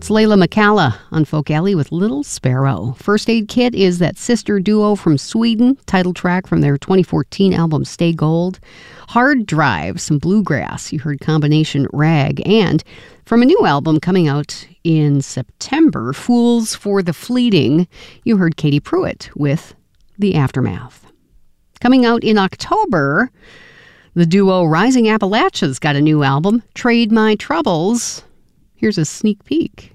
It's Layla McCalla on Folk Alley with Little Sparrow. First Aid Kit is that sister duo from Sweden, title track from their 2014 album Stay Gold. Hard Drive, some bluegrass, you heard combination Rag. And from a new album coming out in September, Fools for the Fleeting, you heard Katie Pruitt with The Aftermath. Coming out in October, the duo Rising Appalachia's got a new album, Trade My Troubles. Here's a sneak peek.